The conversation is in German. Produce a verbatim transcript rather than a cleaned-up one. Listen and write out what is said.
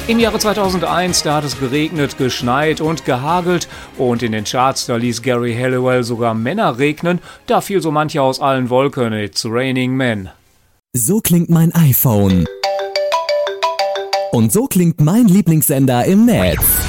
Im Jahre zweitausendeins, da hat es geregnet, geschneit und gehagelt und in den Charts, da ließ Gary Halliwell sogar Männer regnen, da fiel so mancher aus allen Wolken, It's Raining Men. So klingt mein iPhone. Und so klingt mein Lieblingssender im Netz.